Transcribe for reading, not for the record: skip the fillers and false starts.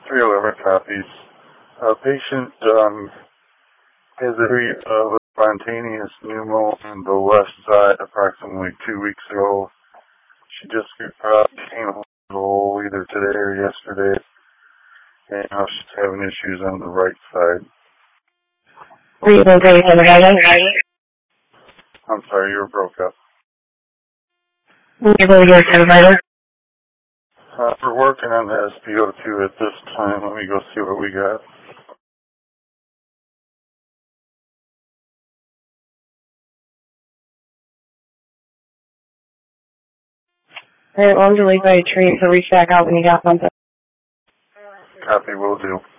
311 copies. Patient has a history of spontaneous pneumo on the left side approximately 2 weeks ago. She just came home either today or yesterday, and now she's having issues on the right side. I'm sorry, you were broke up. We're working on the SpO2 at this time. Let me go see what we got. Alright, well, I'm going to leave by a tree, so reach back out when you got something. Copy, will do.